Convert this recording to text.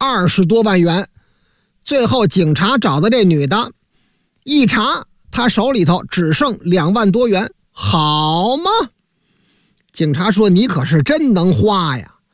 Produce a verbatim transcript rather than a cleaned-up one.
二十多万元。最后警察找到这女的，一查她手里头只剩两万多元，好吗？警察说：“你可是真能花呀。”